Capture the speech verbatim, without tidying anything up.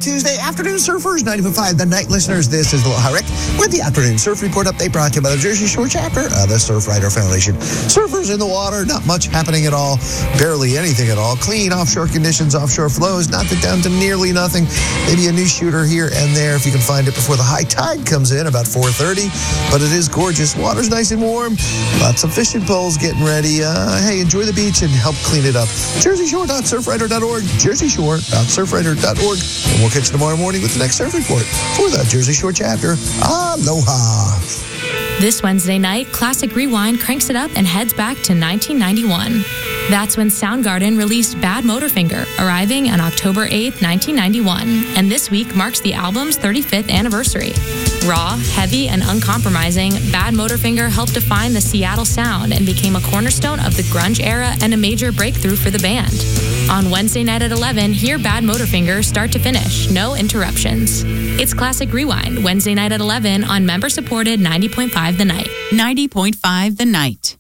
Tuesday, afternoon surfers, ninety point five, the night listeners. This is Aloha Rick with the Afternoon Surf Report update brought to you by the Jersey Shore chapter of the Surfrider Foundation. Surfers in the water, not much happening at all, barely anything at all. Clean offshore conditions, offshore flows, knocked it down to nearly nothing. Maybe a new shooter here and there if you can find it before the high tide comes in about four thirty. But it is gorgeous. Water's nice and warm. Lots of fishing poles getting ready. Uh, hey, enjoy the beach and help clean it up. jersey shore dot surfrider dot org, jersey shore dot surfrider dot org. And we'll catch you tomorrow morning with the next surf report for the Jersey Shore chapter. Aloha. This Wednesday night, Classic Rewind cranks it up and heads back to nineteen ninety-one. That's when Soundgarden released Bad Motorfinger, arriving on October eighth, nineteen ninety-one. And this week marks the album's thirty-fifth anniversary. Raw, heavy, and uncompromising, Bad Motorfinger helped define the Seattle sound and became a cornerstone of the grunge era and a major breakthrough for the band. On Wednesday night at eleven, hear Bad Motorfinger start to finish, no interruptions. It's Classic Rewind, Wednesday night at eleven on member-supported ninety point five The Night. ninety point five The Night.